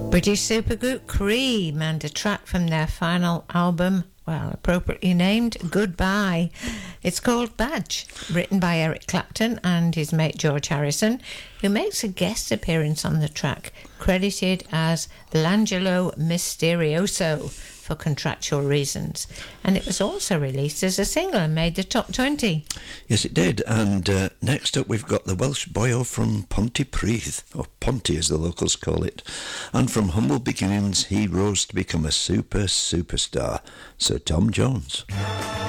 British supergroup Cream and a track from their final album, well, appropriately named Goodbye. It's called Badge, written by Eric Clapton and his mate George Harrison, who makes a guest appearance on the track, credited as L'Angelo Misterioso for contractual reasons. And it was also released as a single and made the top 20. Yes, it did. And next up we've got the Welsh boyo from Pontypridd, or Ponty as the locals call it. And from humble beginnings he rose to become a superstar, Sir Tom Jones.